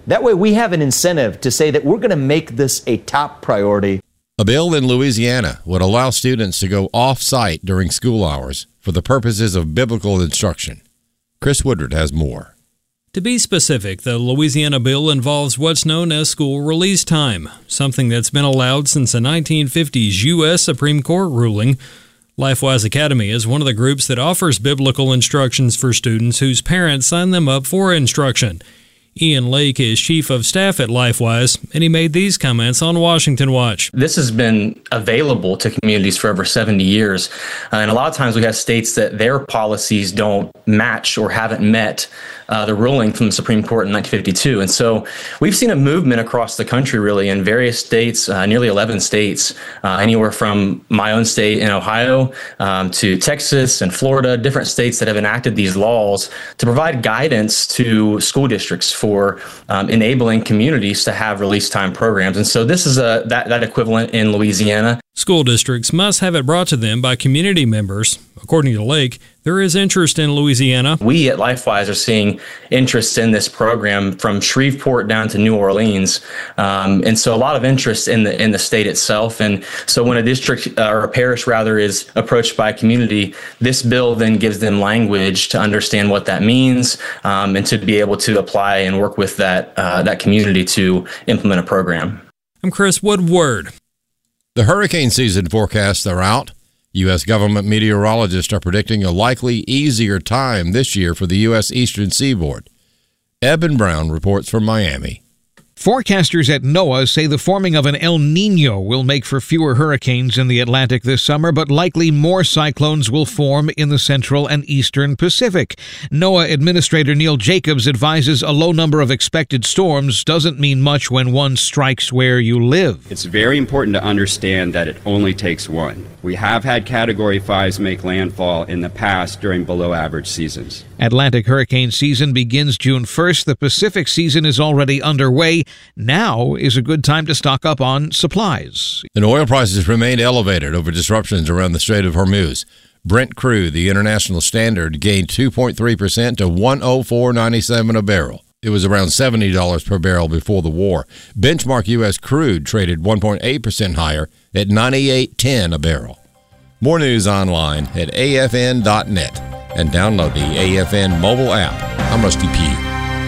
That way we have an incentive to say that we're going to make this a top priority. A bill in Louisiana would allow students to go off-site during school hours for the purposes of biblical instruction. Chris Woodward has more. To be specific, the Louisiana bill involves what's known as school release time, something that's been allowed since a 1950s U.S. Supreme Court ruling. LifeWise Academy is one of the groups that offers biblical instructions for students whose parents sign them up for instruction. Ian Lake is chief of staff at LifeWise, and he made these comments on Washington Watch. This has been available to communities for over 70 years. And a lot of times we have states that their policies don't match or haven't met the ruling from the Supreme Court in 1952. And so we've seen a movement across the country, really, in various states, nearly 11 states, anywhere from my own state in Ohio to Texas and Florida, different states that have enacted these laws to provide guidance to school districts for enabling communities to have release time programs. And so this is that equivalent in Louisiana. School districts must have it brought to them by community members. According to Lake, there is interest in Louisiana. We at LifeWise are seeing interest in this program from Shreveport down to New Orleans. And so a lot of interest in the state itself. And so when a district or a parish rather is approached by a community, this bill then gives them language to understand what that means and to be able to apply and work with that community to implement a program. I'm Chris Woodward. The hurricane season forecasts are out. U.S. government meteorologists are predicting a likely easier time this year for the U.S. Eastern Seaboard. Eben Brown reports from Miami. Forecasters at NOAA say the forming of an El Niño will make for fewer hurricanes in the Atlantic this summer, but likely more cyclones will form in the central and eastern Pacific. NOAA Administrator Neil Jacobs advises a low number of expected storms doesn't mean much when one strikes where you live. It's very important to understand that it only takes one. We have had Category 5s make landfall in the past during below-average seasons. Atlantic hurricane season begins June 1st. The Pacific season is already underway. Now is a good time to stock up on supplies. And oil prices remained elevated over disruptions around the Strait of Hormuz. Brent crude, the international standard, gained 2.3% to $104.97 a barrel. It was around $70 per barrel before the war. Benchmark U.S. crude traded 1.8% higher at $98.10 a barrel. More news online at afn.net and download the AFN mobile app. I'm Rusty P.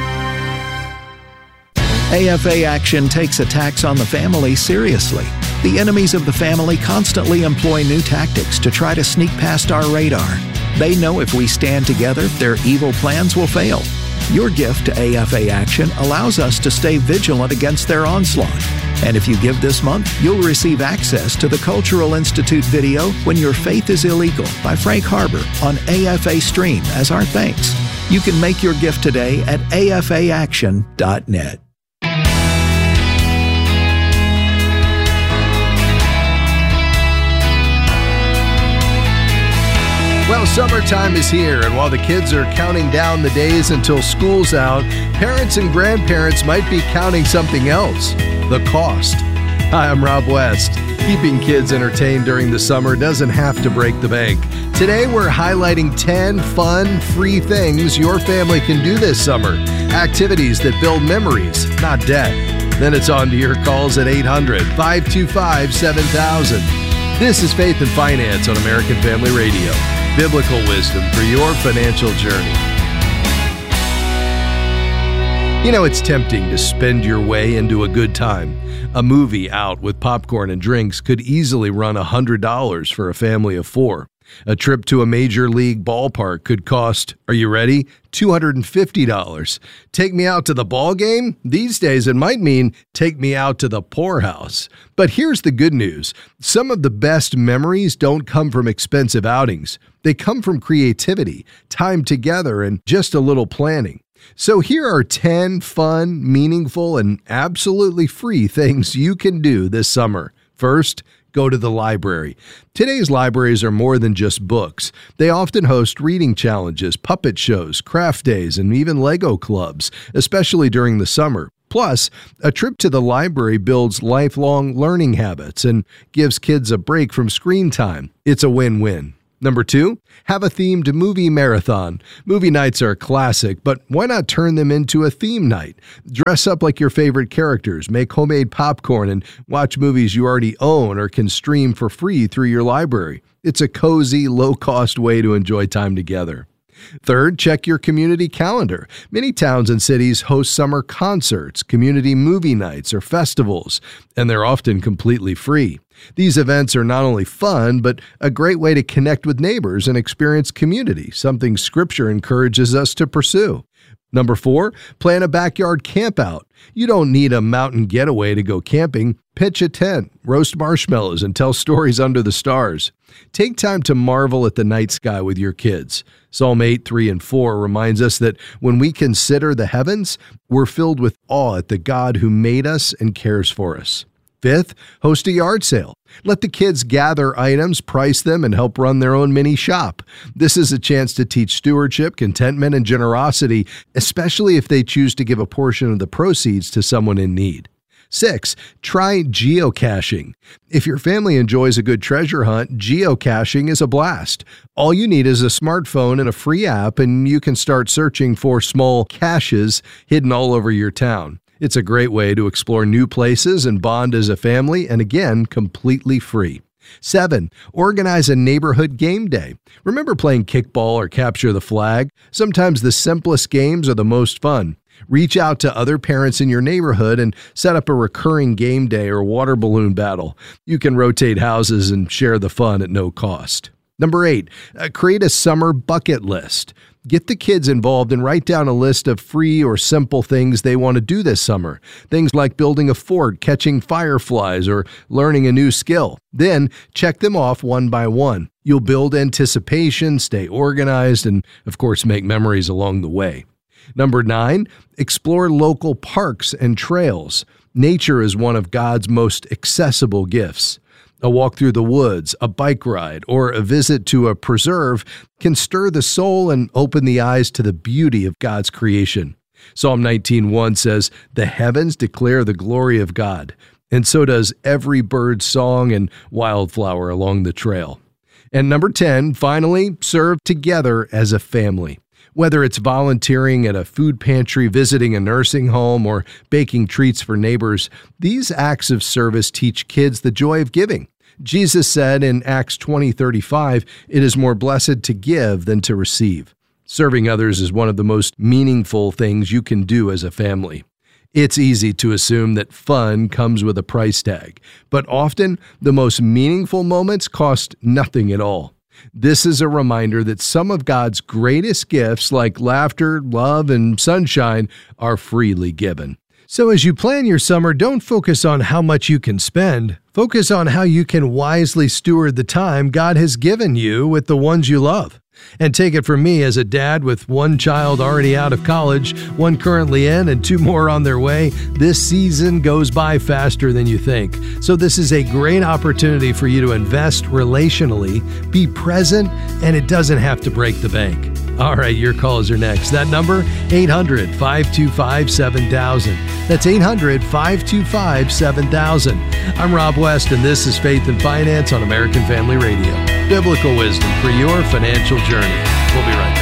AFA Action takes attacks on the family seriously. The enemies of the family constantly employ new tactics to try to sneak past our radar. They know if we stand together, their evil plans will fail. Your gift to AFA Action allows us to stay vigilant against their onslaught. And if you give this month, you'll receive access to the Cultural Institute video When Your Faith is Illegal by Frank Harbor on AFA Stream as our thanks. You can make your gift today at afaaction.net. Well, summertime is here, and while the kids are counting down the days until school's out, parents and grandparents might be counting something else: the cost. Hi, I'm Rob West. Keeping kids entertained during the summer doesn't have to break the bank. Today, we're highlighting 10 fun, free things your family can do this summer. Activities that build memories, not debt. Then it's on to your calls at 800-525-7000. This is Faith and Finance on American Family Radio. Biblical wisdom for your financial journey. You know, it's tempting to spend your way into a good time. A movie out with popcorn and drinks could easily run $100 for a family of 4. A trip to a major league ballpark could cost, are you ready, $250. Take me out to the ball game? These days it might mean take me out to the poorhouse. But here's the good news. Some of the best memories don't come from expensive outings. They come from creativity, time together, and just a little planning. So here are 10 fun, meaningful, and absolutely free things you can do this summer. First, go to the library. Today's libraries are more than just books. They often host reading challenges, puppet shows, craft days, and even Lego clubs, especially during the summer. Plus, a trip to the library builds lifelong learning habits and gives kids a break from screen time. It's a win-win. Number 2, have a themed movie marathon. Movie nights are a classic, but why not turn them into a theme night? Dress up like your favorite characters, make homemade popcorn, and watch movies you already own or can stream for free through your library. It's a cozy, low-cost way to enjoy time together. Third, check your community calendar. Many towns and cities host summer concerts, community movie nights, or festivals, and they're often completely free. These events are not only fun, but a great way to connect with neighbors and experience community, something Scripture encourages us to pursue. Number 4, plan a backyard campout. You don't need a mountain getaway to go camping. Pitch a tent, roast marshmallows, and tell stories under the stars. Take time to marvel at the night sky with your kids. Psalm 8, 3, and 4 reminds us that when we consider the heavens, we're filled with awe at the God who made us and cares for us. Fifth, host a yard sale. Let the kids gather items, price them, and help run their own mini shop. This is a chance to teach stewardship, contentment, and generosity, especially if they choose to give a portion of the proceeds to someone in need. 6, try geocaching. If your family enjoys a good treasure hunt, geocaching is a blast. All you need is a smartphone and a free app, and you can start searching for small caches hidden all over your town. It's a great way to explore new places and bond as a family, and again, completely free. 7, organize a neighborhood game day. Remember playing kickball or capture the flag? Sometimes the simplest games are the most fun. Reach out to other parents in your neighborhood and set up a recurring game day or water balloon battle. You can rotate houses and share the fun at no cost. Number 8, create a summer bucket list. Get the kids involved and write down a list of free or simple things they want to do this summer. Things like building a fort, catching fireflies, or learning a new skill. Then check them off one by one. You'll build anticipation, stay organized, and of course make memories along the way. Number 9, explore local parks and trails. Nature is one of God's most accessible gifts. A walk through the woods, a bike ride, or a visit to a preserve can stir the soul and open the eyes to the beauty of God's creation. Psalm 19:1 says, "The heavens declare the glory of God," and so does every bird's song and wildflower along the trail. And number 10, finally, serve together as a family. Whether it's volunteering at a food pantry, visiting a nursing home, or baking treats for neighbors, these acts of service teach kids the joy of giving. Jesus said in Acts 20:35, "It is more blessed to give than to receive." Serving others is one of the most meaningful things you can do as a family. It's easy to assume that fun comes with a price tag, but often the most meaningful moments cost nothing at all. This is a reminder that some of God's greatest gifts, like laughter, love, and sunshine, are freely given. So as you plan your summer, don't focus on how much you can spend. Focus on how you can wisely steward the time God has given you with the ones you love. And take it from me, as a dad with one child already out of college, one currently in, and 2 more on their way, this season goes by faster than you think. So this is a great opportunity for you to invest relationally, be present, and it doesn't have to break the bank. All right, your calls are next. That number, 800-525-7000. That's 800-525-7000. I'm Rob West, and this is Faith and Finance on American Family Radio. Biblical wisdom for your financial journey. We'll be right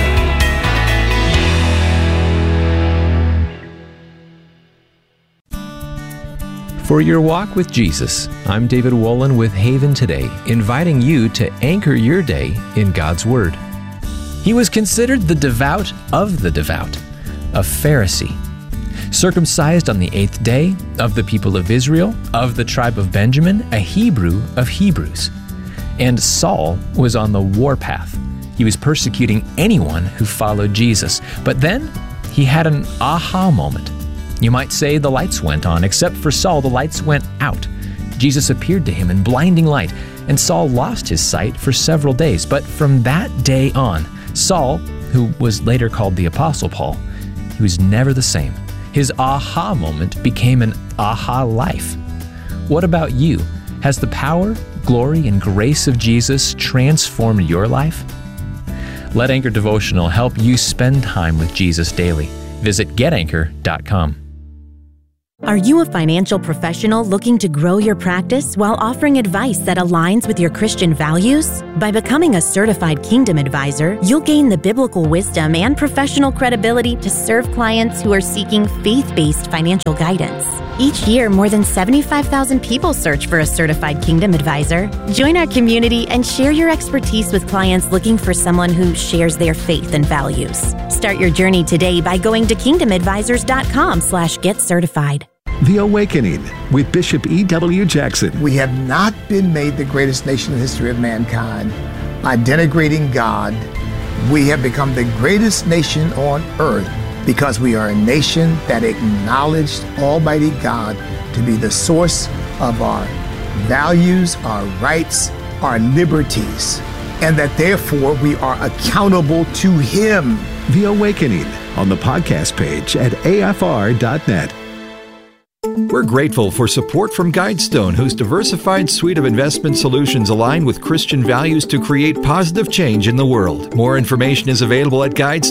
back. For your walk with Jesus, I'm David Wolin with Haven Today, inviting you to anchor your day in God's Word. He was considered the devout of the devout, a Pharisee, circumcised on the 8th day, of the people of Israel, of the tribe of Benjamin, a Hebrew of Hebrews. And Saul was on the warpath. He was persecuting anyone who followed Jesus. But then he had an aha moment. You might say the lights went on, except for Saul, the lights went out. Jesus appeared to him in blinding light, and Saul lost his sight for several days. But from that day on, Saul, who was later called the Apostle Paul, he was never the same. His aha moment became an aha life. What about you? Has the power, glory, and grace of Jesus transformed your life? Let Anchor Devotional help you spend time with Jesus daily. Visit GetAnchor.com. Are you a financial professional looking to grow your practice while offering advice that aligns with your Christian values? By becoming a certified Kingdom Advisor, you'll gain the biblical wisdom and professional credibility to serve clients who are seeking faith-based financial guidance. Each year, more than 75,000 people search for a certified Kingdom Advisor. Join our community and share your expertise with clients looking for someone who shares their faith and values. Start your journey today by going to kingdomadvisors.com/get-certified. The Awakening with Bishop E.W. Jackson. We have not been made the greatest nation in the history of mankind by denigrating God. We have become the greatest nation on earth because we are a nation that acknowledged Almighty God to be the source of our values, our rights, our liberties, and that therefore we are accountable to Him. The Awakening on the podcast page at afr.net. We're grateful for support from Guidestone, whose diversified suite of investment solutions align with Christian values to create positive change in the world. More information is available at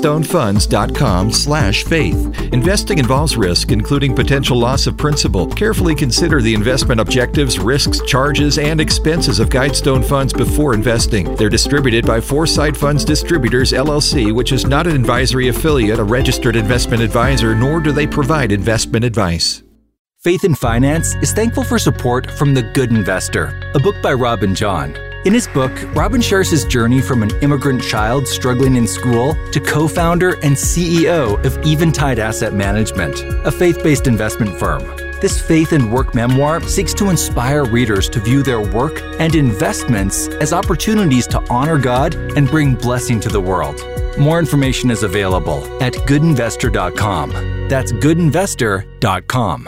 guidestonefunds.com/faith. Investing involves risk, including potential loss of principal. Carefully consider the investment objectives, risks, charges, and expenses of Guidestone Funds before investing. They're distributed by Foresight Funds Distributors, LLC, which is not an advisory affiliate, a registered investment advisor, nor do they provide investment advice. Faith in Finance is thankful for support from The Good Investor, a book by Robin John. In his book, Robin shares his journey from an immigrant child struggling in school to co-founder and CEO of Eventide Asset Management, a faith-based investment firm. This faith and work memoir seeks to inspire readers to view their work and investments as opportunities to honor God and bring blessing to the world. More information is available at goodinvestor.com. That's goodinvestor.com.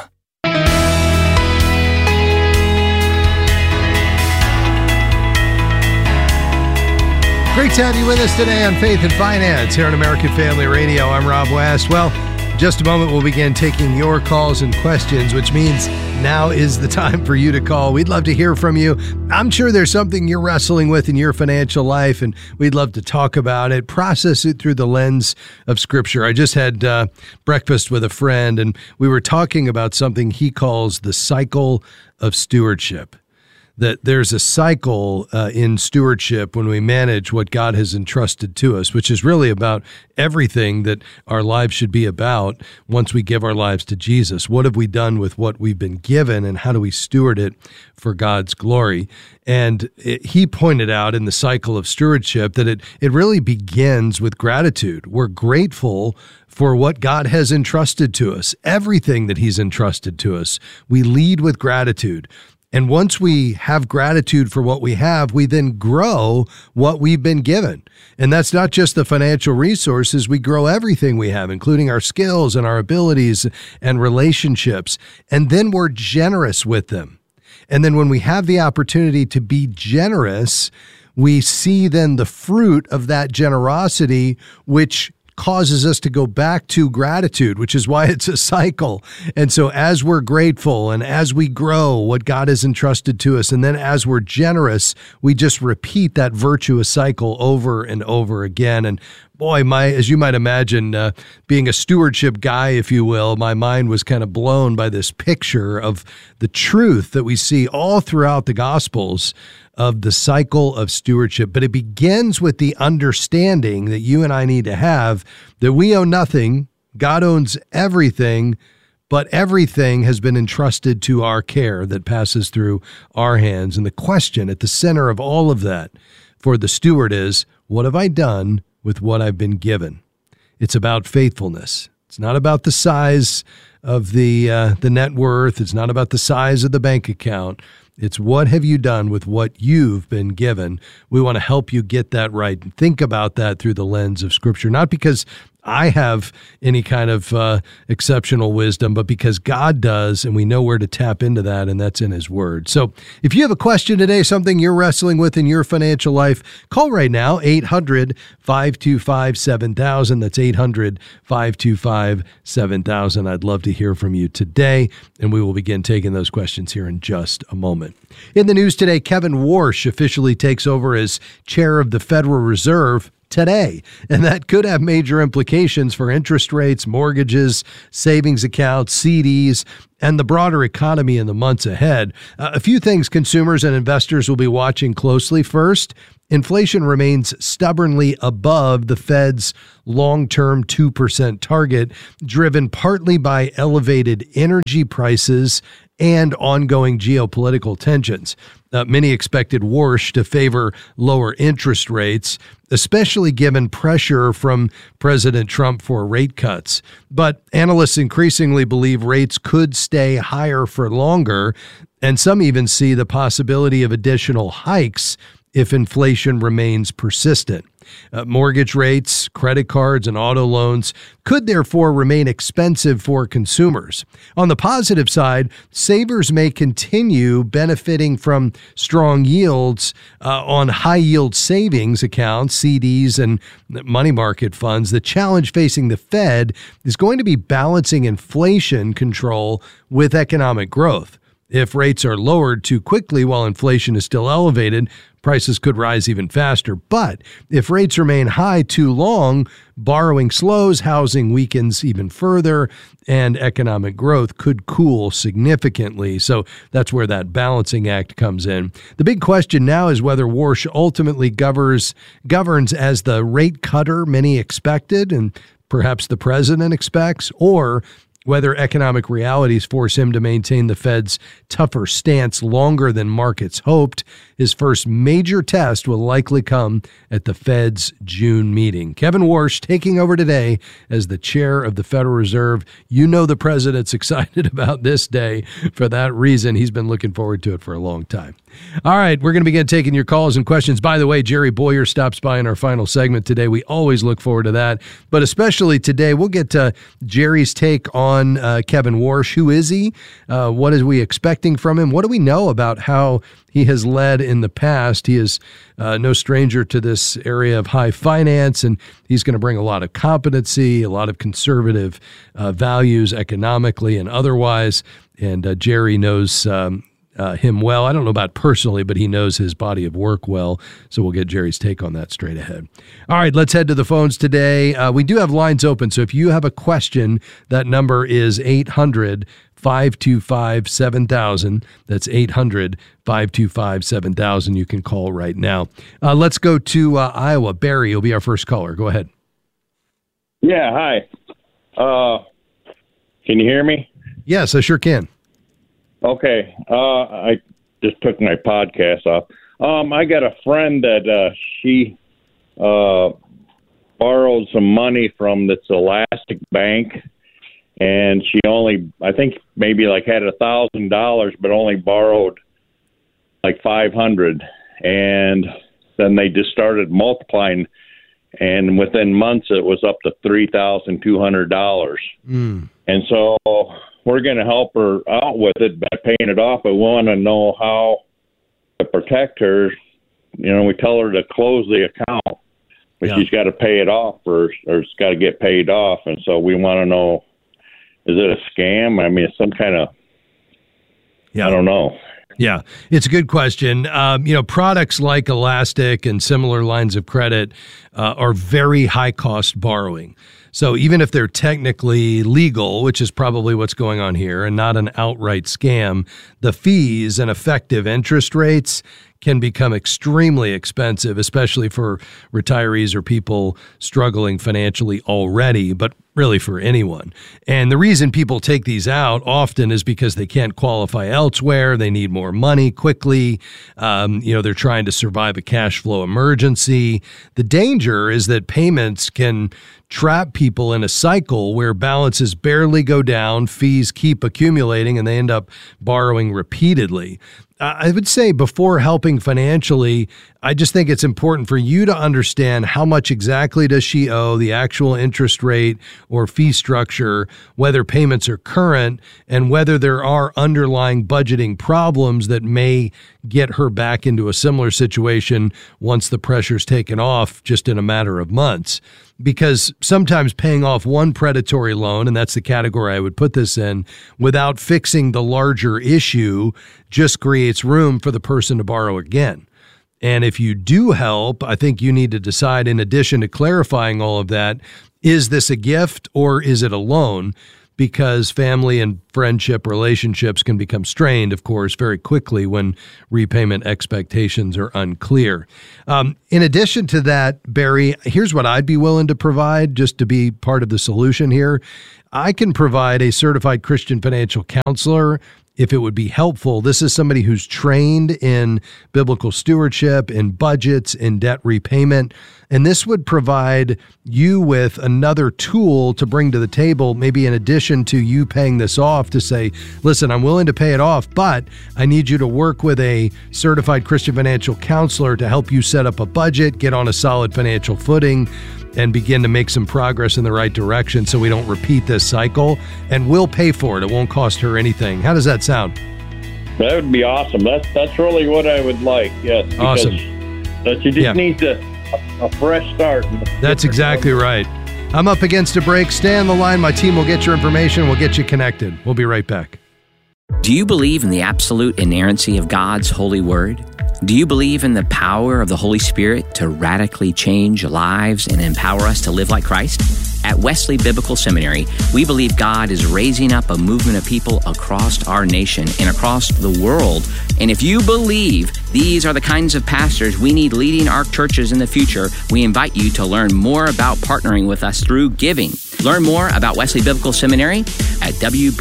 Great to have you with us today on Faith and Finance here on American Family Radio. I'm Rob West. Well, in just a moment we'll begin taking your calls and questions, which means now is the time for you to call. We'd love to hear from you. I'm sure there's something you're wrestling with in your financial life, and we'd love to talk about it, process it through the lens of Scripture. I just had breakfast with a friend, and we were talking about something he calls the cycle of stewardship. That there's a cycle in stewardship when we manage what God has entrusted to us, which is really about everything that our lives should be about once we give our lives to Jesus. What have we done with what we've been given, and how do we steward it for God's glory? And he pointed out in the cycle of stewardship that it really begins with gratitude. We're grateful for what God has entrusted to us, everything that He's entrusted to us. We lead with gratitude. And once we have gratitude for what we have, we then grow what we've been given. And that's not just the financial resources. We grow everything we have, including our skills and our abilities and relationships. And then we're generous with them. And then when we have the opportunity to be generous, we see then the fruit of that generosity, which causes us to go back to gratitude, which is why it's a cycle. And so as we're grateful and as we grow what God has entrusted to us, and then as we're generous, we just repeat that virtuous cycle over and over again. And boy, as you might imagine, being a stewardship guy, if you will, my mind was kind of blown by this picture of the truth that we see all throughout the Gospels of the cycle of stewardship. But it begins with the understanding that you and I need to have that we own nothing, God owns everything, but everything has been entrusted to our care that passes through our hands. And the question at the center of all of that for the steward is, what have I done with what I've been given? It's about faithfulness. It's not about the size of the net worth. It's not about the size of the bank account. It's what have you done with what you've been given? We want to help you get that right. Think about that through the lens of Scripture, not because I have any kind of exceptional wisdom, but because God does, and we know where to tap into that, and that's in His Word. So if you have a question today, something you're wrestling with in your financial life, call right now, 800-525-7000. That's 800-525-7000. I'd love to hear from you today, and we will begin taking those questions here in just a moment. In the news today, Kevin Warsh officially takes over as chair of the Federal Reserve. today. And that could have major implications for interest rates, mortgages, savings accounts, CDs, and the broader economy in the months ahead. A few things consumers and investors will be watching closely. First, inflation remains stubbornly above the Fed's long-term 2% target, driven partly by elevated energy prices and ongoing geopolitical tensions. Many expected Warsh to favor lower interest rates, especially given pressure from President Trump for rate cuts. But analysts increasingly believe rates could stay higher for longer, and some even see the possibility of additional hikes if inflation remains persistent. Mortgage rates, credit cards, and auto loans could therefore remain expensive for consumers. On the positive side, savers may continue benefiting from strong yields on high-yield savings accounts, CDs, and money market funds. The challenge facing the Fed is going to be balancing inflation control with economic growth. If rates are lowered too quickly while inflation is still elevated, prices could rise even faster. But if rates remain high too long, borrowing slows, housing weakens even further, and economic growth could cool significantly. So that's where that balancing act comes in. The big question now is whether Warsh ultimately governs as the rate cutter many expected and perhaps the president expects, or whether economic realities force him to maintain the Fed's tougher stance longer than markets hoped. His first major test will likely come at the Fed's June meeting. Kevin Warsh taking over today as the chair of the Federal Reserve. You know the president's excited about this day. For that reason, he's been looking forward to it for a long time. All right, we're going to begin taking your calls and questions. By the way, Jerry Boyer stops by in our final segment today. We always look forward to that, but especially today, we'll get to Jerry's take on Kevin Warsh. Who is he? What are we expecting from him? What do we know about how he has led in the past? He is no stranger to this area of high finance, and he's going to bring a lot of competency, a lot of conservative values economically and otherwise, and Jerry knows him well. I don't know about personally, but he knows his body of work well. So we'll get Jerry's take on that straight ahead. All right, let's head to the phones today. We do have lines open. So if you have a question, that number is 800-525-7000. That's 800-525-7000. You can call right now. Let's go to Iowa. Barry will be our first caller. Go ahead. Yeah, hi. Can you hear me? Yes, I sure can. Okay. I just took my podcast off. I got a friend that she borrowed some money from this Elastic Bank, and she only, I think, maybe like had $1,000, but only borrowed like $500, and then they just started multiplying, and within months it was up to $3,200. And so we're going to help her out with it by paying it off. But we want to know how to protect her. You know, we tell her to close the account, but she's got to pay it off first, or it's got to get paid off. And so we want to know, is it a scam? I mean, it's some kind of, I don't know. Yeah, it's a good question. Products like Elastic and similar lines of credit are very high-cost borrowing. So even if they're technically legal, which is probably what's going on here, and not an outright scam, the fees and effective interest rates can become extremely expensive, especially for retirees or people struggling financially already, but really for anyone. And the reason people take these out often is because they can't qualify elsewhere. They need more money quickly. They're trying to survive a cash flow emergency. The danger is that payments can trap people in a cycle where balances barely go down, fees keep accumulating, and they end up borrowing repeatedly. I would say before helping financially, I just think it's important for you to understand how much exactly does she owe, the actual interest rate or fee structure, whether payments are current, and whether there are underlying budgeting problems that may get her back into a similar situation once the pressure's taken off just in a matter of months. Because sometimes paying off one predatory loan, and that's the category I would put this in, without fixing the larger issue just creates room for the person to borrow again. And if you do help, I think you need to decide, in addition to clarifying all of that, is this a gift or is it a loan? Because family and friendship relationships can become strained, of course, very quickly when repayment expectations are unclear. In addition to that, Barry, here's what I'd be willing to provide just to be part of the solution here. I can provide a certified Christian financial counselor if it would be helpful. This is somebody who's trained in biblical stewardship, in budgets, in debt repayment. And this would provide you with another tool to bring to the table, maybe in addition to you paying this off, to say, listen, I'm willing to pay it off, but I need you to work with a certified Christian financial counselor to help you set up a budget, get on a solid financial footing, and begin to make some progress in the right direction so we don't repeat this cycle. And we'll pay for it. It won't cost her anything. How does that sound? That would be awesome. That's really what I would like. Yes. Awesome. That you just need a fresh start. That's exactly right. I'm up against a break. Stay on the line. My team will get your information. We'll get you connected. We'll be right back. Do you believe in the absolute inerrancy of God's holy word? Do you believe in the power of the Holy Spirit to radically change lives and empower us to live like Christ? At Wesley Biblical Seminary, we believe God is raising up a movement of people across our nation and across the world. And if you believe these are the kinds of pastors we need leading our churches in the future, we invite you to learn more about partnering with us through giving. Learn more about Wesley Biblical Seminary at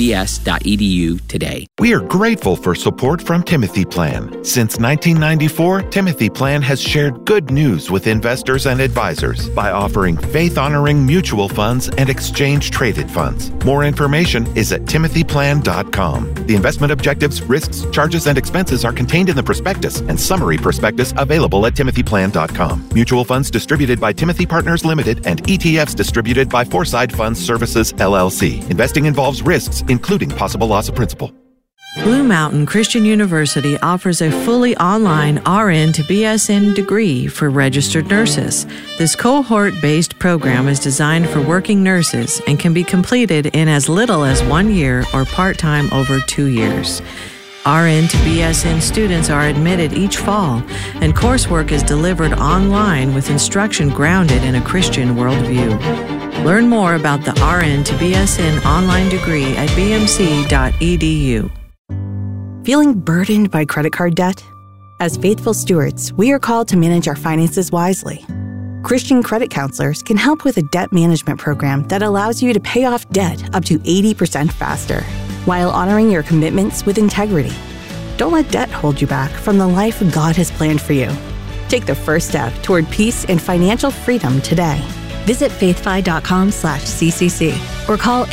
wbs.edu today. We are grateful for support from Timothy Plan. Since 1994, Timothy Plan has shared good news with investors and advisors by offering faith-honoring mutual funds and exchange-traded funds. More information is at timothyplan.com. The investment objectives, risks, charges, and expenses are contained in the prospectus and summary prospectus available at timothyplan.com. Mutual funds distributed by Timothy Partners Limited and ETFs distributed by Foreside Funds Services, LLC. Investing involves risks, including possible loss of principal. Blue Mountain Christian University offers a fully online RN to BSN degree for registered nurses. This cohort-based program is designed for working nurses and can be completed in as little as 1 year or part-time over 2 years. RN to BSN students are admitted each fall, and coursework is delivered online with instruction grounded in a Christian worldview. Learn more about the RN to BSN online degree at bmc.edu. Feeling burdened by credit card debt? As faithful stewards, we are called to manage our finances wisely. Christian credit counselors can help with a debt management program that allows you to pay off debt up to 80% faster, while honoring your commitments with integrity. Don't let debt hold you back from the life God has planned for you. Take the first step toward peace and financial freedom today. Visit faithfi.com/CCC or call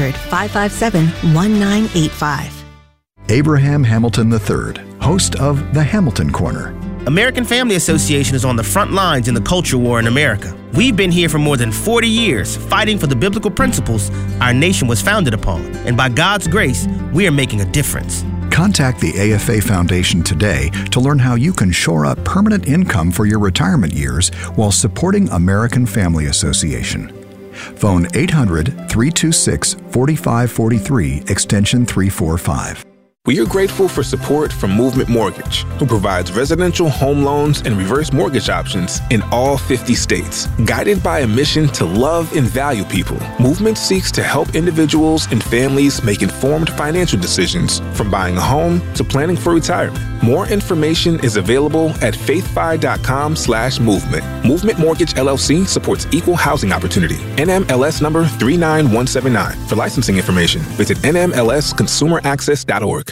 800-557-1985. Abraham Hamilton III, host of The Hamilton Corner. American Family Association is on the front lines in the culture war in America. We've been here for more than 40 years, fighting for the biblical principles our nation was founded upon. And by God's grace, we are making a difference. Contact the AFA Foundation today to learn how you can shore up permanent income for your retirement years while supporting American Family Association. Phone 800-326-4543, extension 345. We are grateful for support from Movement Mortgage, who provides residential home loans and reverse mortgage options in all 50 states. Guided by a mission to love and value people, Movement seeks to help individuals and families make informed financial decisions, from buying a home to planning for retirement. More information is available at faithfi.com/movement. Movement Mortgage LLC supports equal housing opportunity. NMLS number 39179. For licensing information, visit nmlsconsumeraccess.org.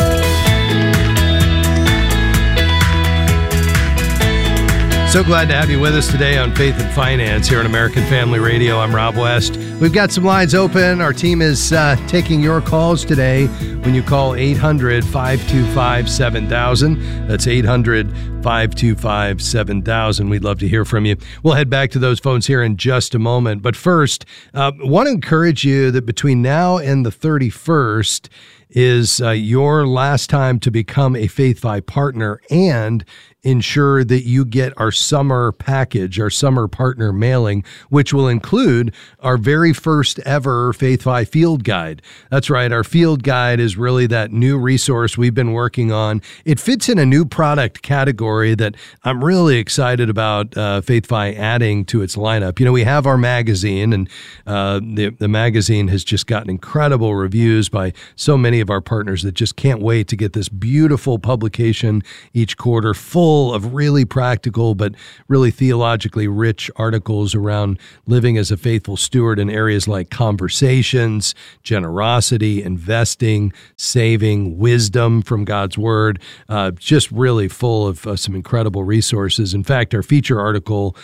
So glad to have you with us today on Faith and Finance here on American Family Radio. I'm Rob West. We've got some lines open. Our team is taking your calls today when you call 800-525-7000. That's 800-525-7000. We'd love to hear from you. We'll head back to those phones here in just a moment. But first, want to encourage you that between now and the 31st is your last time to become a FaithFi partner and ensure that you get our summer package, our summer partner mailing, which will include our very first ever FaithFi field guide. That's right. Our field guide is is really that new resource we've been working on. It fits in a new product category that I'm really excited about FaithFi adding to its lineup. We have our magazine, and the magazine has just gotten incredible reviews by so many of our partners that just can't wait to get this beautiful publication each quarter full of really practical but really theologically rich articles around living as a faithful steward in areas like conversations, generosity, investing, saving, wisdom from God's Word, just really full of some incredible resources. In fact, our feature article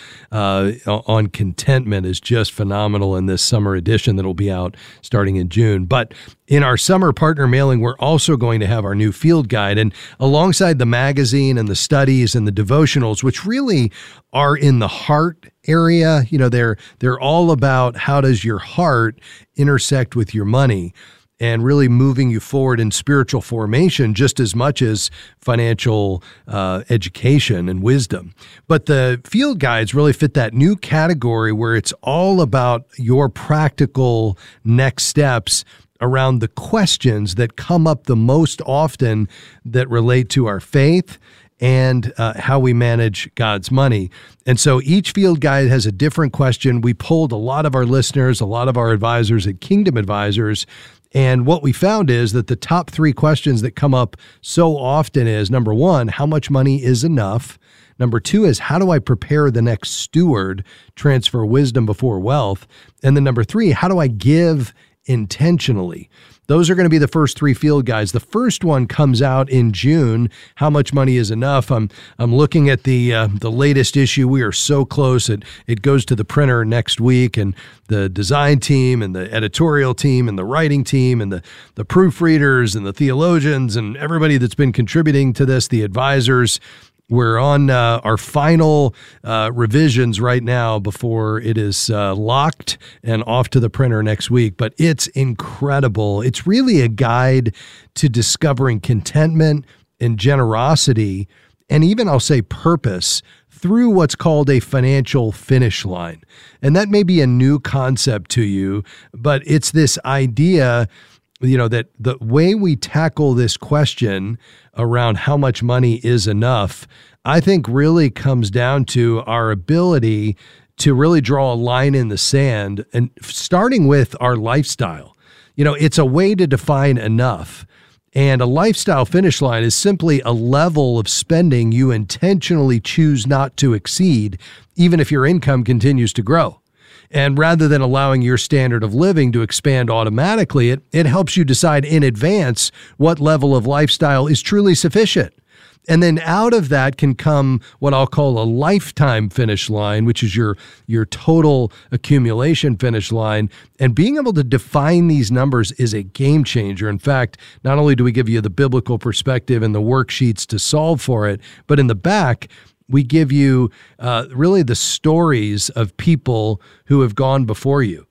on contentment is just phenomenal in this summer edition that'll be out starting in June. But in our summer partner mailing, we're also going to have our new field guide. And alongside the magazine and the studies and the devotionals, which really are in the heart area, they're all about how does your heart intersect with your money and really moving you forward in spiritual formation just as much as financial education and wisdom. But the field guides really fit that new category where it's all about your practical next steps around the questions that come up the most often that relate to our faith and how we manage God's money. And so each field guide has a different question. We polled a lot of our listeners, a lot of our advisors at Kingdom Advisors, and what we found is that the top 3 questions that come up so often is, number 1, how much money is enough? Number 2 is, how do I prepare the next steward, transfer wisdom before wealth? And then number 3, how do I give intentionally? Those are going to be the first 3 field guides. The first one comes out in June. How much money is enough? I'm looking at the latest issue. We are so close. It goes to the printer next week, and the design team and the editorial team and the writing team and the proofreaders and the theologians and everybody that's been contributing to this, the advisors. We're on our final revisions right now before it is locked and off to the printer next week. But it's incredible. It's really a guide to discovering contentment and generosity, and even, I'll say, purpose through what's called a financial finish line. And that may be a new concept to you, but it's this idea that the way we tackle this question around how much money is enough, I think really comes down to our ability to really draw a line in the sand, and starting with our lifestyle. It's a way to define enough. And a lifestyle finish line is simply a level of spending you intentionally choose not to exceed, even if your income continues to grow. And rather than allowing your standard of living to expand automatically, it helps you decide in advance what level of lifestyle is truly sufficient. And then out of that can come what I'll call a lifetime finish line, which is your total accumulation finish line. And being able to define these numbers is a game changer. In fact, not only do we give you the biblical perspective and the worksheets to solve for it, but in the back, we give you really the stories of people who have gone before you,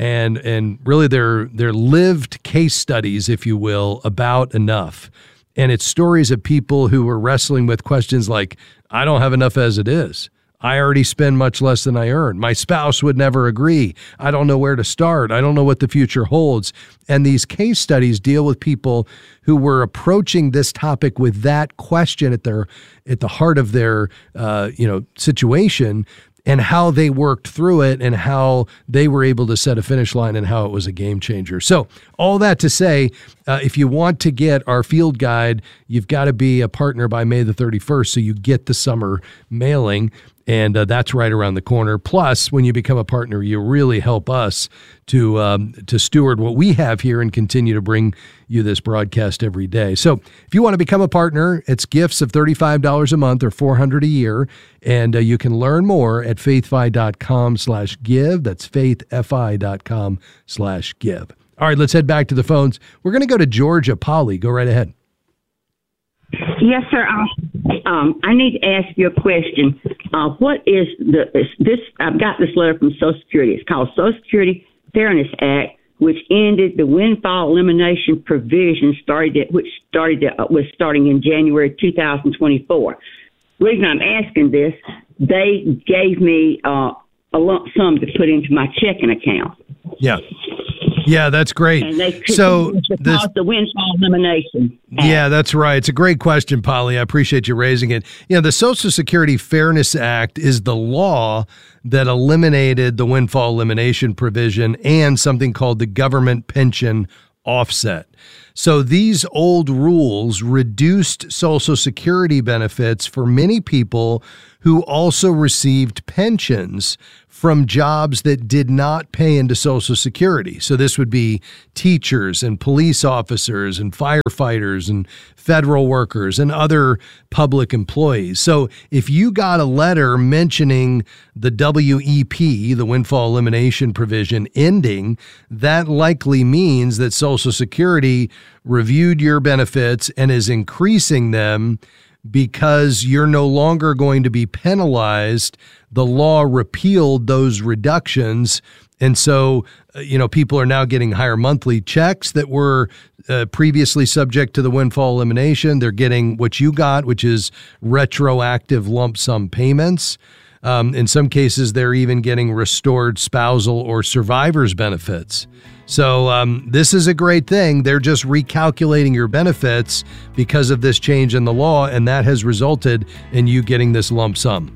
and really they're lived case studies, if you will, about enough. And it's stories of people who were wrestling with questions like, I don't have enough as it is. I already spend much less than I earn. My spouse would never agree. I don't know where to start. I don't know what the future holds. And these case studies deal with people who were approaching this topic with that question at the heart of their situation, and how they worked through it and how they were able to set a finish line and how it was a game changer. So all that to say, if you want to get our field guide, you've got to be a partner by May the 31st so you get the summer mailing. And that's right around the corner. Plus, when you become a partner, you really help us to steward what we have here and continue to bring you this broadcast every day. So if you want to become a partner, it's gifts of $35 a month or $400 a year. And you can learn more at faithfi.com/give. That's faithfi.com/give. All right, let's head back to the phones. We're going to go to Georgia. Polly, go right ahead. Yes, sir. I need to ask you a question. What is this? I've got this letter from Social Security. It's called Social Security Fairness Act, which ended the windfall elimination provision was starting in January 2024. The reason I'm asking this, they gave me a lump sum to put into my checking account. Yeah. Yeah, that's great. And they could this, the windfall elimination. Yeah, that's right. It's a great question, Polly. I appreciate you raising it. The Social Security Fairness Act is the law that eliminated the windfall elimination provision and something called the government pension offset. So these old rules reduced Social Security benefits for many people who also received pensions from jobs that did not pay into Social Security. So this would be teachers and police officers and firefighters and federal workers and other public employees. So if you got a letter mentioning the WEP, the windfall elimination provision, ending, that likely means that Social Security reviewed your benefits and is increasing them because you're no longer going to be penalized. The law repealed those reductions. And so, people are now getting higher monthly checks that were previously subject to the windfall elimination. They're getting what you got, which is retroactive lump sum payments. In some cases, they're even getting restored spousal or survivor's benefits. So this is a great thing. They're just recalculating your benefits because of this change in the law, and that has resulted in you getting this lump sum.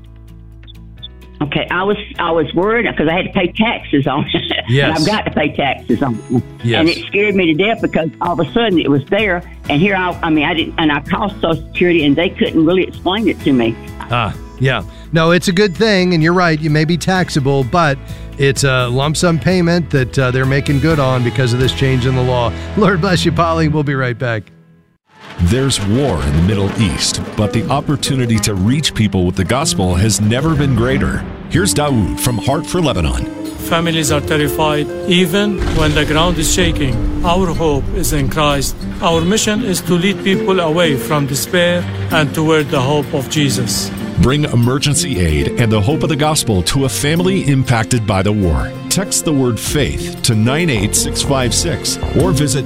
Okay, I was worried because I had to pay taxes on it. Yes. And I've got to pay taxes on it. Yes. And it scared me to death because all of a sudden it was there, and here I called Social Security and they couldn't really explain it to me. Yeah. No, it's a good thing, and you're right, you may be taxable, but it's a lump sum payment that they're making good on because of this change in the law. Lord bless you, Polly. We'll be right back. There's war in the Middle East, but the opportunity to reach people with the gospel has never been greater. Here's Dawood from Heart for Lebanon. Families are terrified, even when the ground is shaking. Our hope is in Christ. Our mission is to lead people away from despair and toward the hope of Jesus. Bring emergency aid and the hope of the gospel to a family impacted by the war. Text the word faith to 98656 or visit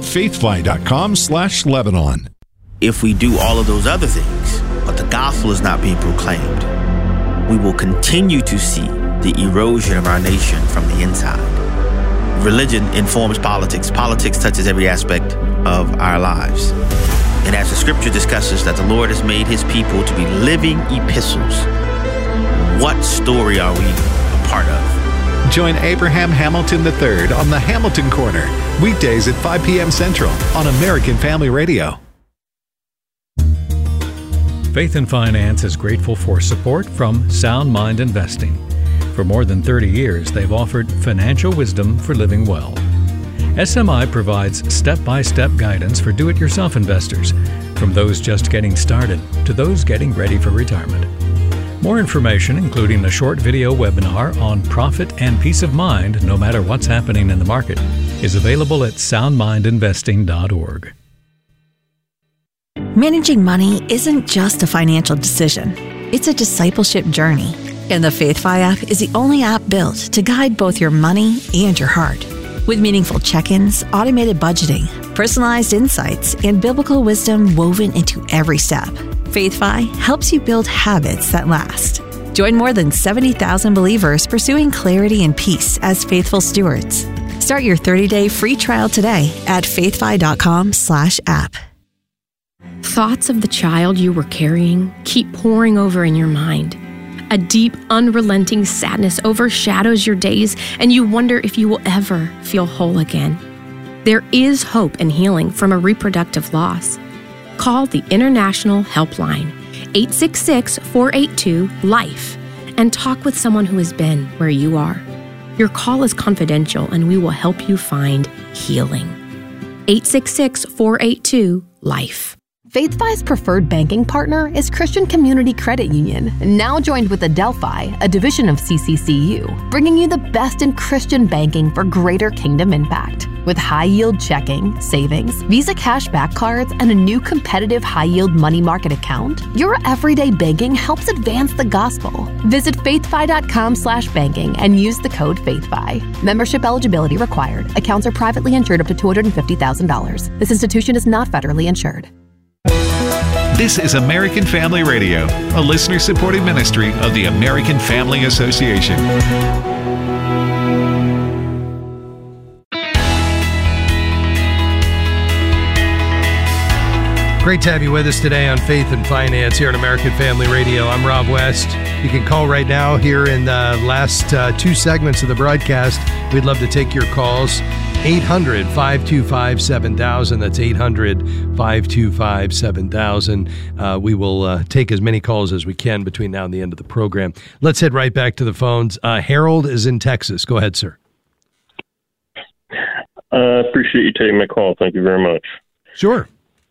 faithfi.com/Lebanon. If we do all of those other things, but the gospel is not being proclaimed, we will continue to see the erosion of our nation from the inside. Religion informs politics. Politics touches every aspect of our lives. And as the scripture discusses that the Lord has made his people to be living epistles, what story are we a part of? Join Abraham Hamilton III on the Hamilton Corner, weekdays at 5 p.m. Central on American Family Radio. Faith and Finance is grateful for support from Sound Mind Investing. For more than 30 years, they've offered financial wisdom for living well. SMI provides step-by-step guidance for do-it-yourself investors, from those just getting started to those getting ready for retirement. More information, including a short video webinar on profit and peace of mind no matter what's happening in the market, is available at soundmindinvesting.org. Managing money isn't just a financial decision. It's a discipleship journey. And the FaithFi app is the only app built to guide both your money and your heart. With meaningful check-ins, automated budgeting, personalized insights, and biblical wisdom woven into every step, FaithFi helps you build habits that last. Join more than 70,000 believers pursuing clarity and peace as faithful stewards. Start your 30-day free trial today at faithfi.com/app. Thoughts of the child you were carrying keep pouring over in your mind. A deep, unrelenting sadness overshadows your days, and you wonder if you will ever feel whole again. There is hope and healing from a reproductive loss. Call the International Helpline, 866-482-LIFE, and talk with someone who has been where you are. Your call is confidential, and we will help you find healing. 866-482-LIFE. FaithFi's preferred banking partner is Christian Community Credit Union, now joined with Adelphi, a division of CCCU, bringing you the best in Christian banking for greater kingdom impact. With high-yield checking, savings, Visa cashback cards, and a new competitive high-yield money market account, your everyday banking helps advance the gospel. Visit faithfi.com/banking and use the code FaithFi. Membership eligibility required. Accounts are privately insured up to $250,000. This institution is not federally insured. This is American Family Radio, a listener-supported ministry of the American Family Association. Great to have you with us today on Faith and Finance here on American Family Radio. I'm Rob West. You can call right now here in the last two segments of the broadcast. We'd love to take your calls. 800-525-7000. That's 800-525-7000. We will take as many calls as we can between now and the end of the program. Let's head right back to the phones. Harold is in Texas. Go ahead, sir. Appreciate you taking my call. Thank you very much. Sure.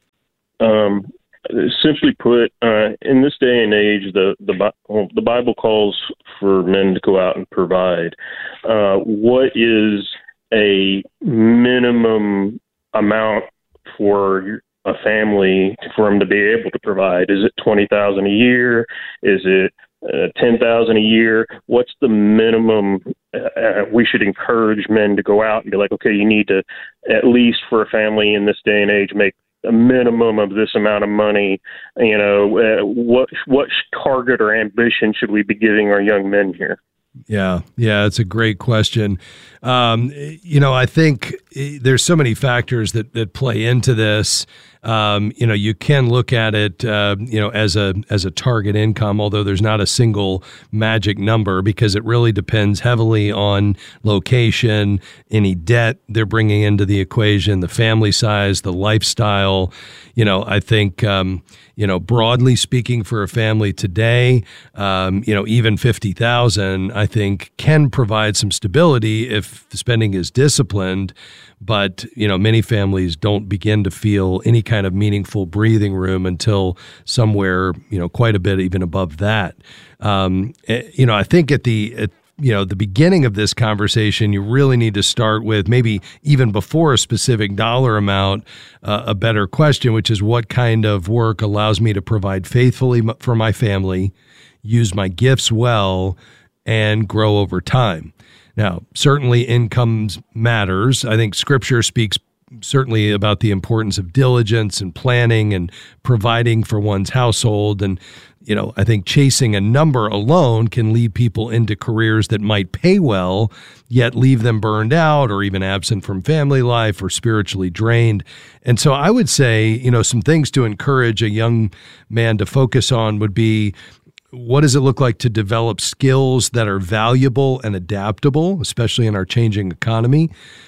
Simply put, in this day and age, the Bible calls for men to go out and provide. What is a minimum amount for a family for them to be able to provide? Is it $20,000 a year? Is it $10,000 a year? What's the minimum? We should encourage men to go out and be like, okay, you need to, at least for a family in this day and age, make a minimum of this amount of money. What target or ambition should we be giving our young men here? Yeah, it's a great question. I think there's so many factors that play into this. You can look at it, as a target income, although there's not a single magic number because it really depends heavily on location, any debt they're bringing into the equation, the family size, the lifestyle. I think, broadly speaking for a family today, even $50,000, I think can provide some stability if the spending is disciplined. But, many families don't begin to feel any kind of meaningful breathing room until somewhere, quite a bit even above that. I think at the beginning of this conversation, you really need to start with maybe even before a specific dollar amount, a better question, which is what kind of work allows me to provide faithfully for my family, use my gifts well, and grow over time. Now, certainly income matters. I think Scripture speaks certainly about the importance of diligence and planning and providing for one's household. And, I think chasing a number alone can lead people into careers that might pay well, yet leave them burned out or even absent from family life or spiritually drained. And so I would say, some things to encourage a young man to focus on would be, what does it look like to develop skills that are valuable and adaptable, especially in our changing economy?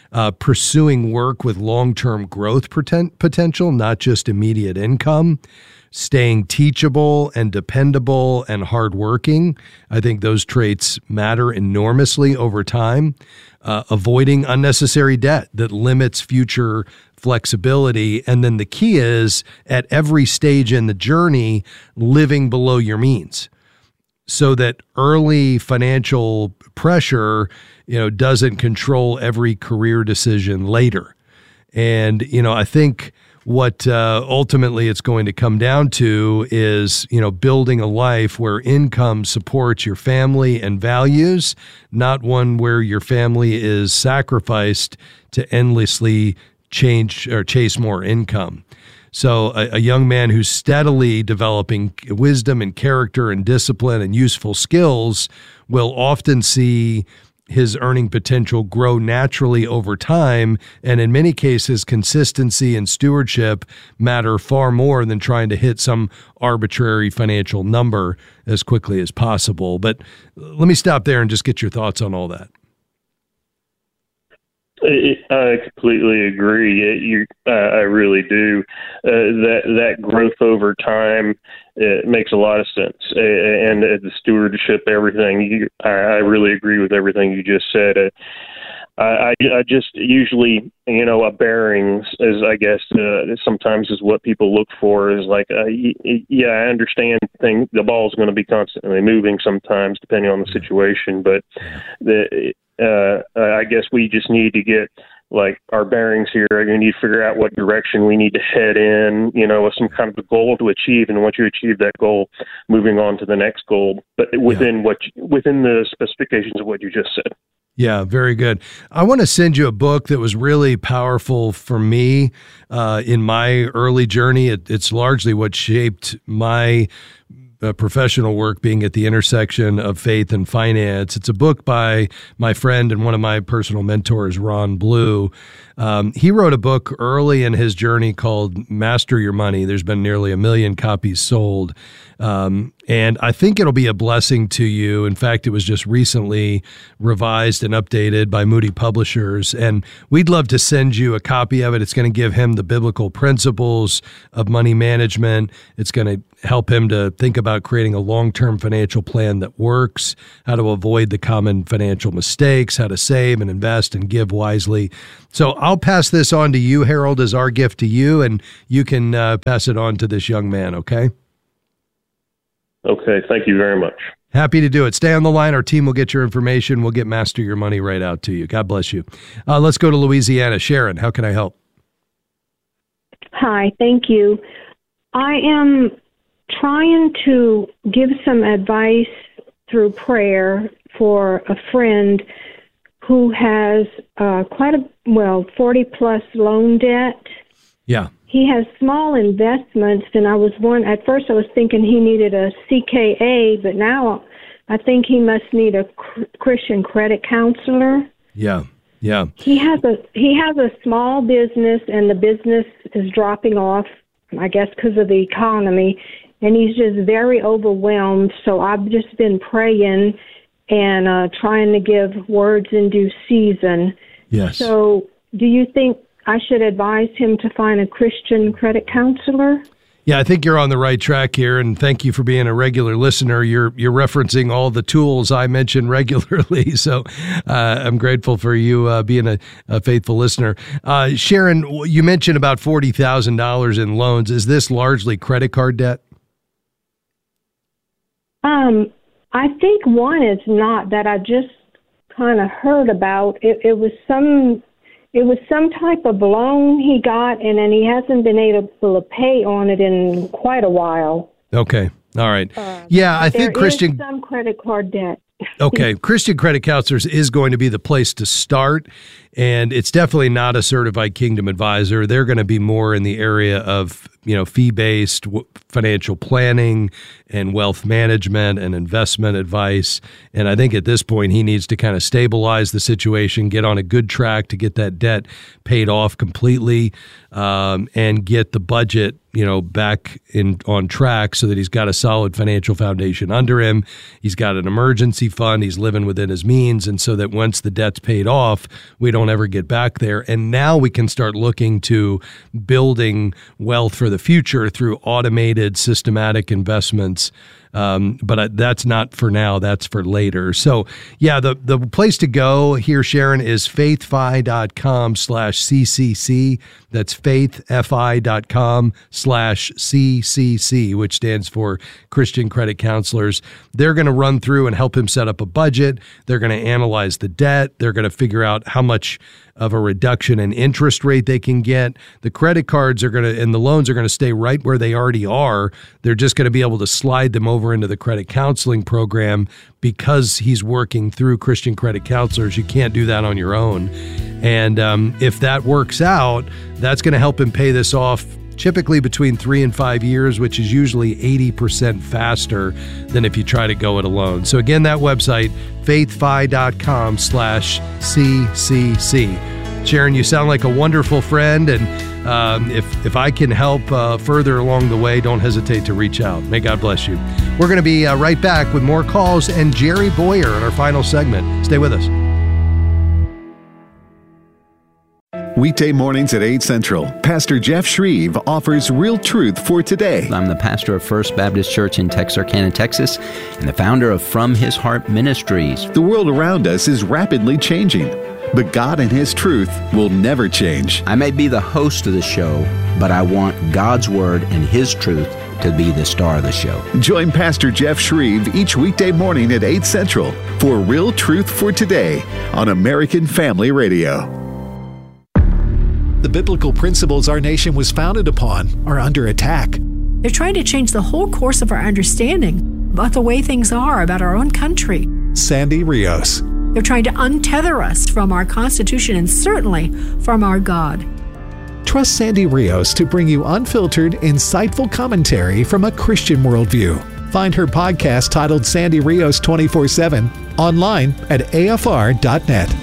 Pursuing work with long-term growth potential, not just immediate income. Staying teachable and dependable and hardworking. I think those traits matter enormously over time. Avoiding unnecessary debt that limits future flexibility. And then the key is, at every stage in the journey, living below your means, so that early financial pressure, doesn't control every career decision later. And, I think what ultimately it's going to come down to is, building a life where income supports your family and values, not one where your family is sacrificed to endlessly change or chase more income. So a young man who's steadily developing wisdom and character and discipline and useful skills will often see his earning potential grow naturally over time. And in many cases, consistency and stewardship matter far more than trying to hit some arbitrary financial number as quickly as possible. But let me stop there and just get your thoughts on all that. I completely agree. I really do. That growth over time, it makes a lot of sense. And the stewardship, everything. I really agree with everything you just said. I just usually, a bearings is, I guess, sometimes is what people look for. Is like, I understand the ball's going to be constantly moving sometimes, depending on the situation, but I guess we just need to get like our bearings here. You need to figure out what direction we need to head in, with some kind of a goal to achieve. And once you achieve that goal, moving on to the next goal, but within the specifications of what you just said. Yeah, very good. I want to send you a book that was really powerful for me in my early journey. It's largely what shaped my professional work being at the intersection of faith and finance. It's a book by my friend and one of my personal mentors, Ron Blue. He wrote a book early in his journey called Master Your Money. There's been nearly 1 million copies sold. And I think it'll be a blessing to you. In fact, it was just recently revised and updated by Moody Publishers. And we'd love to send you a copy of it. It's going to give him the biblical principles of money management. It's going to help him to think about creating a long-term financial plan that works, how to avoid the common financial mistakes, how to save and invest and give wisely. So I'll pass this on to you, Harold, as our gift to you, and you can pass it on to this young man, okay? Okay, thank you very much. Happy to do it. Stay on the line. Our team will get your information. We'll get Master Your Money right out to you. God bless you. Let's go to Louisiana. Sharon, how can I help? Hi, thank you. I am trying to give some advice through prayer for a friend who has 40-plus loan debt. Yeah. He has small investments, and at first I was thinking he needed a CKA, but now I think he must need a Christian credit counselor. Yeah. He has a small business, and the business is dropping off, I guess, because of the economy, and he's just very overwhelmed. So I've just been praying and trying to give words in due season. Yes. So do you think I should advise him to find a Christian credit counselor? Yeah, I think you're on the right track here, and thank you for being a regular listener. You're referencing all the tools I mention regularly, so I'm grateful for you being a faithful listener. Sharon, you mentioned about $40,000 in loans. Is this largely credit card debt? I think one is not that I just kind of heard about. It was some type of loan he got, and then he hasn't been able to pay on it in quite a while. Okay. All right. Yeah, I think Christian... There is some credit card debt. Okay. Christian Credit Counselors is going to be the place to start, and it's definitely not a certified Kingdom advisor. They're going to be more in the area of, fee-based financial planning and wealth management and investment advice. And I think at this point, he needs to kind of stabilize the situation, get on a good track to get that debt paid off completely, and get the budget, back on track so that he's got a solid financial foundation under him. He's got an emergency fund. He's living within his means. And so that once the debt's paid off, we don't ever get back there. And now we can start looking to building wealth for the future through automated, systematic investments. But that's not for now. That's for later. So, yeah, the place to go here, Sharon, is faithfi.com/CCC. That's faithfi.com/CCC, which stands for Christian Credit Counselors. They're going to run through and help him set up a budget. They're going to analyze the debt. They're going to figure out how much of a reduction in interest rate they can get. The credit cards and the loans are going to stay right where they already are. They're just going to be able to slide them over into the credit counseling program because he's working through Christian Credit Counselors. You can't do that on your own. And if that works out, that's going to help him pay this off typically between 3 and 5 years, which is usually 80% faster than if you try to go it alone. So again, that website, faithfi.com/CCC. Sharon, you sound like a wonderful friend, and if I can help further along the way, don't hesitate to reach out. May God bless you. We're going to be right back with more calls and Jerry Boyer in our final segment. Stay with us. Weekday mornings at 8 Central, Pastor Jeff Shreve offers real truth for today. I'm the pastor of First Baptist Church in Texarkana, Texas, and the founder of From His Heart Ministries. The world around us is rapidly changing, but God and His truth will never change. I may be the host of the show, but I want God's Word and His truth to be the star of the show. Join Pastor Jeff Shreve each weekday morning at 8 Central for Real Truth for Today on American Family Radio. The biblical principles our nation was founded upon are under attack. They're trying to change the whole course of our understanding about the way things are about our own country. Sandy Rios. They're trying to untether us from our Constitution and certainly from our God. Trust Sandy Rios to bring you unfiltered, insightful commentary from a Christian worldview. Find her podcast titled Sandy Rios 24/7 online at afr.net.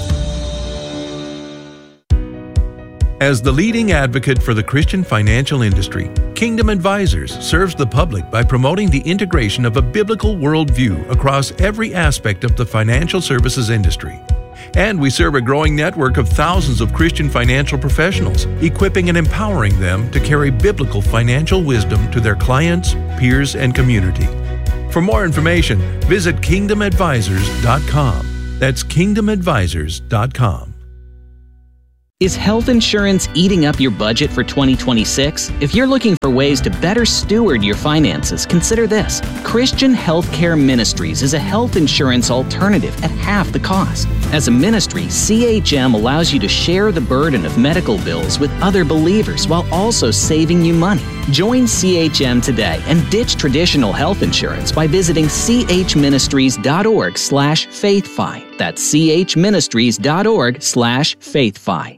As the leading advocate for the Christian financial industry, Kingdom Advisors serves the public by promoting the integration of a biblical worldview across every aspect of the financial services industry. And we serve a growing network of thousands of Christian financial professionals, equipping and empowering them to carry biblical financial wisdom to their clients, peers, and community. For more information, visit kingdomadvisors.com. That's kingdomadvisors.com. Is health insurance eating up your budget for 2026? If you're looking for ways to better steward your finances, consider this. Christian Healthcare Ministries is a health insurance alternative at half the cost. As a ministry, CHM allows you to share the burden of medical bills with other believers while also saving you money. Join CHM today and ditch traditional health insurance by visiting chministries.org/faithfi. That's chministries.org/faithfi.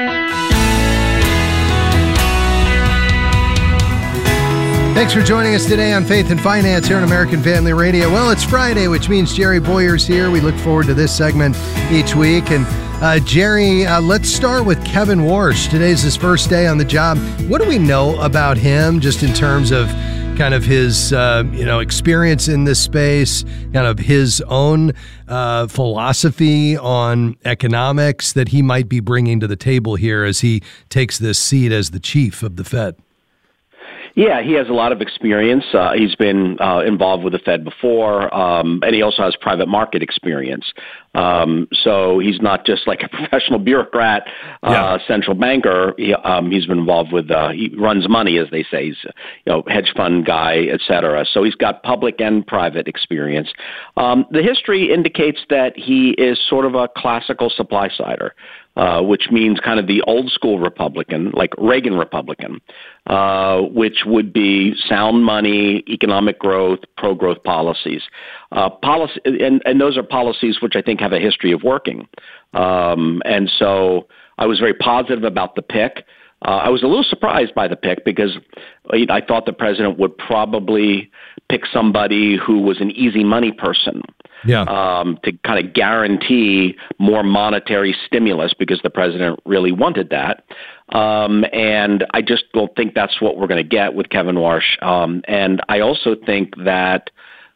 Thanks for joining us today on Faith and Finance here on American Family Radio. Well, it's Friday, which means Jerry Boyer's here. We look forward to this segment each week. And Jerry, let's start with Kevin Warsh. Today's his first day on the job. What do we know about him just in terms of kind of his experience in this space, kind of his own philosophy on economics that he might be bringing to the table here as he takes this seat as the chief of the Fed? Yeah, he has a lot of experience. He's been involved with the Fed before, and he also has private market experience. So he's not just like a professional bureaucrat, central banker. He's been involved with, he runs money, as they say. He's hedge fund guy, et cetera. So he's got public and private experience. The history indicates that he is sort of a classical supply-sider. Which means kind of the old school Republican, like Reagan Republican, which would be sound money, economic growth, pro-growth policies. And those are policies which I think have a history of working. And so I was very positive about the pick. I was a little surprised by the pick because I thought the president would probably pick somebody who was an easy money person. To kind of guarantee more monetary stimulus because the president really wanted that. And I just don't think that's what we're going to get with Kevin Warsh. And I also think that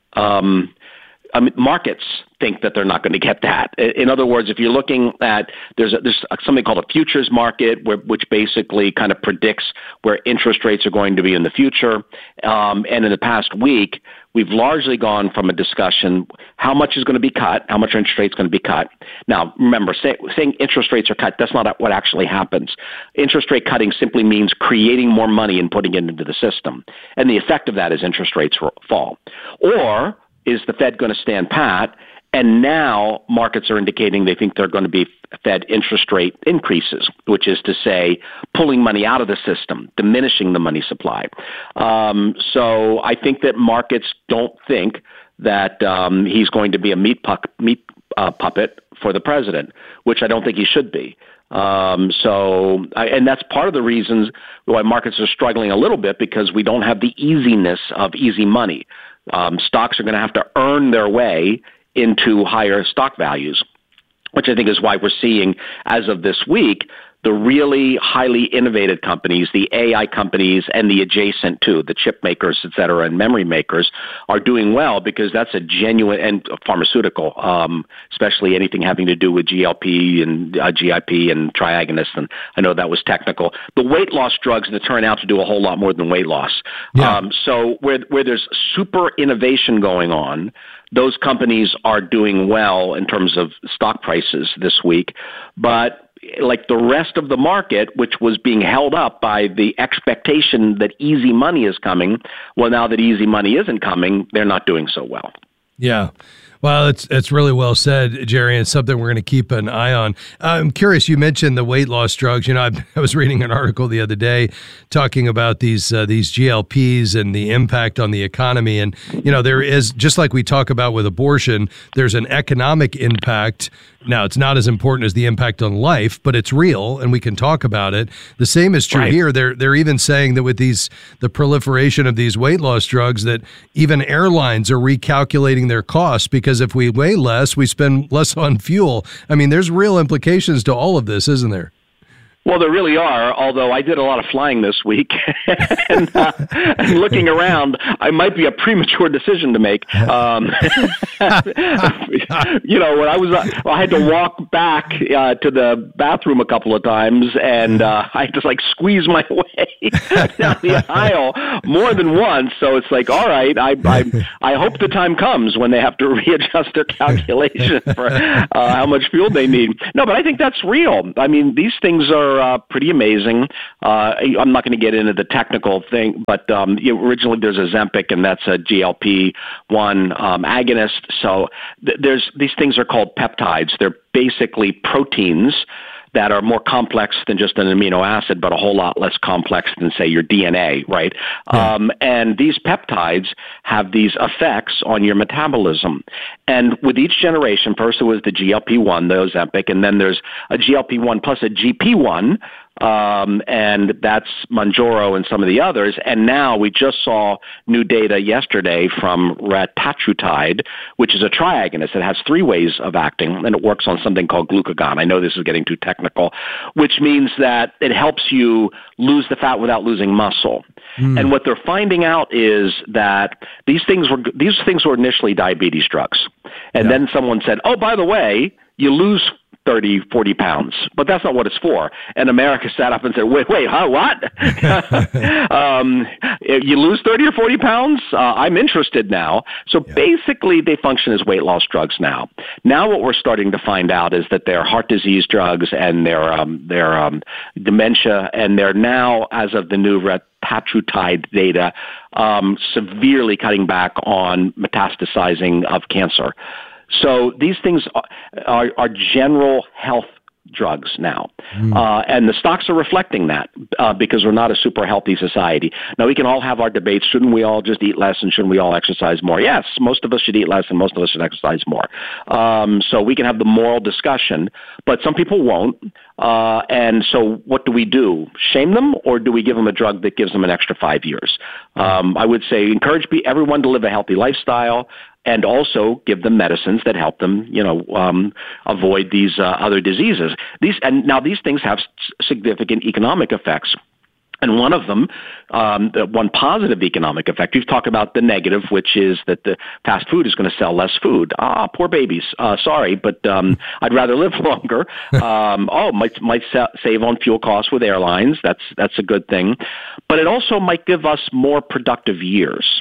markets think that they're not going to get that. In other words, if you're looking at, there's something called a futures market, which basically kind of predicts where interest rates are going to be in the future. And in the past week, we've largely gone from a discussion, how much is going to be cut, how much interest rate is going to be cut. Now, remember, saying interest rates are cut, that's not what actually happens. Interest rate cutting simply means creating more money and putting it into the system. And the effect of that is interest rates fall. Or is the Fed going to stand pat? And now markets are indicating they think they're going to be Fed interest rate increases, which is to say pulling money out of the system, diminishing the money supply. So I think that markets don't think that he's going to be a meat puppet for the president, which I don't think he should be. And that's part of the reasons why markets are struggling a little bit, because we don't have the easiness of easy money. Stocks are going to have to earn their way into higher stock values, which I think is why we're seeing, as of this week, the really highly innovative companies, the AI companies and the adjacent to the chip makers, et cetera, and memory makers are doing well, because that's a genuine, and pharmaceutical, especially anything having to do with GLP and GIP and triagonists. And I know that was technical. The weight loss drugs that turn out to do a whole lot more than weight loss. So where there's super innovation going on, those companies are doing well in terms of stock prices this week. But like the rest of the market, which was being held up by the expectation that easy money is coming, well, now that easy money isn't coming, they're not doing so well. Yeah. Well, it's really well said, Jerry, and something we're going to keep an eye on. I'm curious, you mentioned the weight loss drugs. I was reading an article the other day talking about these GLPs and the impact on the economy. And, there is, just like we talk about with abortion, there's an economic impact. Now, it's not as important as the impact on life, but it's real, and we can talk about it. The same is true here. They're even saying that with the proliferation of these weight loss drugs, that even airlines are recalculating their costs, because if we weigh less, we spend less on fuel. I mean, there's real implications to all of this, isn't there? Well, there really are, although I did a lot of flying this week, and looking around, I might be a premature decision to make. When I had to walk back to the bathroom a couple of times, and I had to squeeze my way down the aisle more than once. So it's like, all right, I hope the time comes when they have to readjust their calculation for how much fuel they need. No, but I think that's real. I mean, these things are pretty amazing. I'm not going to get into the technical thing, but originally there's Ozempic, and that's a GLP-1 agonist. So these things are called peptides. They're basically proteins that are more complex than just an amino acid, but a whole lot less complex than, say, your DNA, right? Yeah. And these peptides have these effects on your metabolism. And with each generation, first it was the GLP-1, the Ozempic, and then there's a GLP-1 plus a GP-1, and that's Mounjaro and some of the others. And now we just saw new data yesterday from retatrutide, which is a triagonist. It has 3 ways of acting, and it works on something called glucagon. I know this is getting too technical, which means that it helps you lose the fat without losing muscle. And what they're finding out is that these things were initially diabetes drugs. And then someone said, oh, by the way, you lose 30, 40 pounds. But that's not what it's for. And America sat up and said, wait, huh, what? You lose 30 or 40 pounds? I'm interested now. So basically they function as weight loss drugs now. Now what we're starting to find out is that they're heart disease drugs, and they're dementia, and they're now, as of the new retatrutide data, severely cutting back on metastasizing of cancer. So these things are general health drugs now. And the stocks are reflecting that because we're not a super healthy society. Now, we can all have our debates. Shouldn't we all just eat less, and shouldn't we all exercise more? Yes, most of us should eat less, and most of us should exercise more. So we can have the moral discussion, but some people won't. And so what do? Shame them, or do we give them a drug that gives them an extra 5 years? I would say encourage everyone to live a healthy lifestyle, and also give them medicines that help them, avoid these other diseases. These things have significant economic effects. And one of them, the one positive economic effect, we've talked about the negative, which is that the fast food is going to sell less food. Poor babies. Sorry, but I'd rather live longer. Might save on fuel costs with airlines. That's a good thing. But it also might give us more productive years.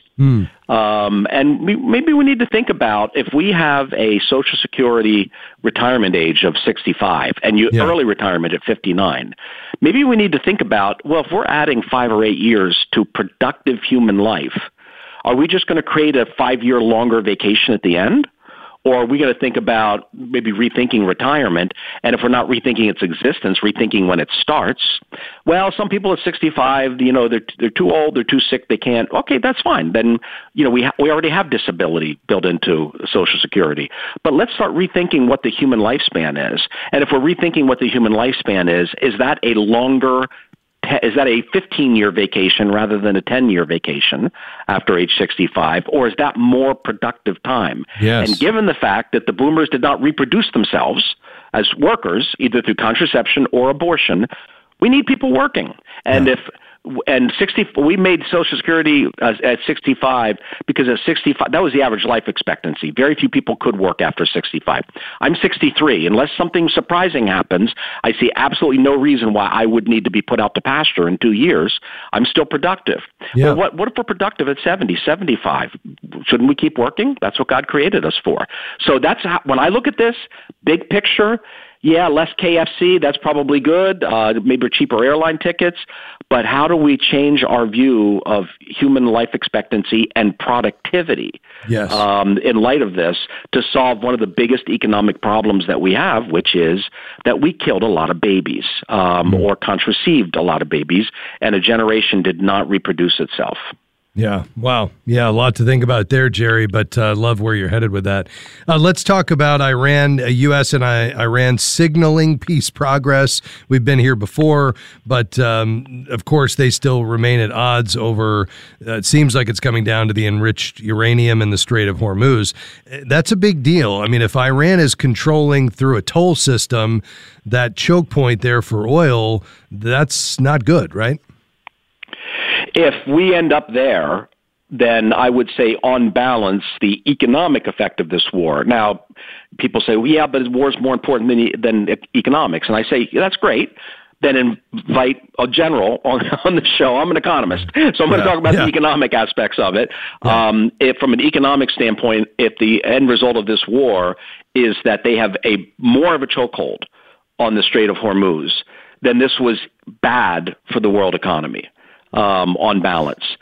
And maybe we need to think about, if we have a Social Security retirement age of 65 and early retirement at 59, maybe we need to think about, well, if we're adding 5 or 8 years to productive human life, are we just going to create a 5-year longer vacation at the end? Or are we going to think about maybe rethinking retirement? And if we're not rethinking its existence, rethinking when it starts? Well, some people at 65, they're too old, they're too sick, they can't. Okay, that's fine. Then, we already have disability built into Social Security. But let's start rethinking what the human lifespan is. And if we're rethinking what the human lifespan is that a longer? Is that a 15-year vacation rather than a 10-year vacation after age 65? Or is that more productive time? Yes. And given the fact that the boomers did not reproduce themselves as workers, either through contraception or abortion, we need people working. And we made Social Security at 65 because at 65, that was the average life expectancy. Very few people could work after 65. I'm 63. Unless something surprising happens, I see absolutely no reason why I would need to be put out to pasture in 2 years. I'm still productive. Yeah. Well, what if we're productive at 70, 75? Shouldn't we keep working? That's what God created us for. So that's how, when I look at this big picture, Yeah, less KFC, that's probably good. Maybe cheaper airline tickets. But how do we change our view of human life expectancy and productivity in light of this to solve one of the biggest economic problems that we have, which is that we killed a lot of babies or contraceived a lot of babies, and a generation did not reproduce itself. Yeah. Wow. Yeah. A lot to think about there, Jerry, but love where you're headed with that. Let's talk about Iran, U.S. and Iran signaling peace progress. We've been here before, but of course they still remain at odds over, it seems like it's coming down to the enriched uranium in the Strait of Hormuz. That's a big deal. I mean, if Iran is controlling through a toll system that choke point there for oil, that's not good, right? If we end up there, then I would say, on balance, the economic effect of this war. Now, people say, well, yeah, but war is more important than economics. And I say, yeah, that's great. Then invite a general on the show. I'm an economist, so I'm going to talk about the economic aspects of it. If from an economic standpoint, if the end result of this war is that they have more of a chokehold on the Strait of Hormuz, then this was bad for the world economy. On balance.